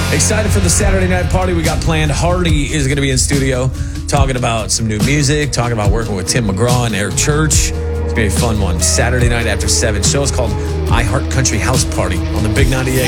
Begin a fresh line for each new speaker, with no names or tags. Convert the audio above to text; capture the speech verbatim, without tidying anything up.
Excited for the Saturday night party we got planned. Hardy is going to be in studio talking about some new music, talking about working with Tim McGraw and Eric Church. It's going to be a fun one. Saturday night after seven. Show is called I Heart Country House Party on the Big ninety-eight.